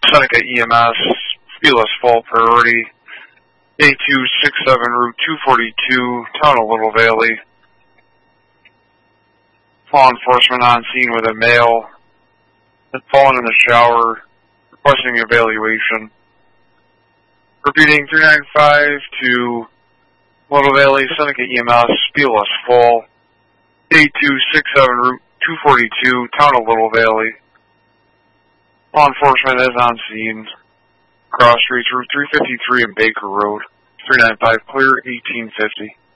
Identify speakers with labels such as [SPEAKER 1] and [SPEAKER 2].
[SPEAKER 1] Seneca EMS, Fearless Fall Priority, A267 Route 242, Town of Little Valley. Law enforcement on scene with a male had fallen in the shower, requesting evaluation. Repeating 395 to Little Valley, Seneca EMS, Fearless Fall, A267 Route 242, Town of Little Valley. Law enforcement is on scene. Cross streets Route 353 and Baker Road. 395 clear, 1850.